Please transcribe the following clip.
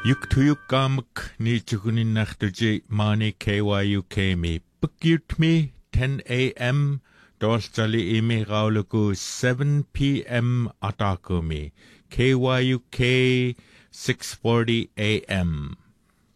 Yuk ni chukunin nachtuji mani KYUK me. Bookut me 10 a.m. Dostali imi rauluku 7 p.m. Ataku me. KYUK 6:40 a.m.